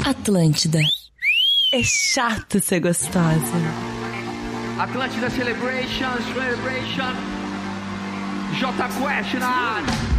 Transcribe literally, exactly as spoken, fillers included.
Atlântida. É chato ser gostosa. Atlântida Celebration, Celebration. J Quest na área.